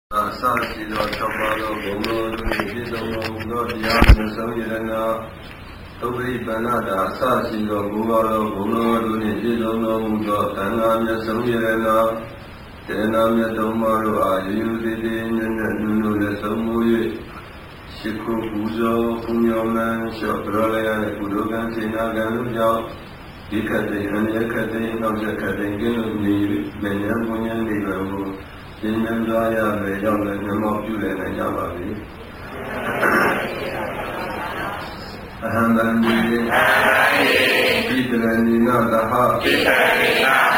သာရှိသော၆ပါးသောဘုံတော်တို့၏ပြည့်စုံသောဘုသောတရားမြတ်ဆုံးယရနာသုပ္ပိပန္နတာအစရှိသောဘုရားတော်ဘုံတော်တို့၏ပြည့်စုံသောဘုသောသံဃာမြတ်ဆုံးယရနာတေနာမြတ်တော်မှာတို့အားယူသည်တည်းနဲ့နုနုလည်းဆုံးမူ၍ရှိခိုးပူဇော်ပူညော်မှန်လျှော့ကြောလည်းရတဲ့ကုသိုလ်ကံစေနာကံတို့ကြောင့်ဒီခတ်တဲ့အန္တရာယ်ခတ်တဲ့နောက်ဆက်ခတ်တဲ့ကျင်းလို့နေ၍မဉ္ဇဉ်ဘုံဉ္ဇဉ်နေပါမူရှင်းမြန်သွားရမယ်ကြောင့်လည်းမျက်မှောက်ပြုလည်နိုင်ကြပါပြီအဟံဗန္တိပိတရဏိနာသဟ